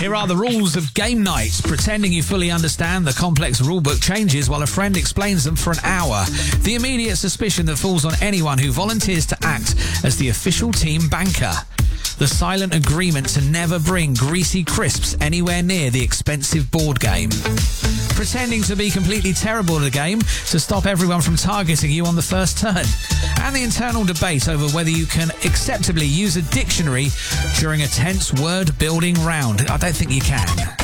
Here are the rules of game night. Pretending you fully understand the complex rulebook changes while a friend explains them for an hour. The immediate suspicion that falls on anyone who volunteers to act as the official team banker. The silent agreement to never bring greasy crisps anywhere near the expensive board game. Pretending to be completely terrible at the game to stop everyone from targeting you on the first turn. And the internal debate over whether you can acceptably use a dictionary during a tense word-building round. I don't think you can.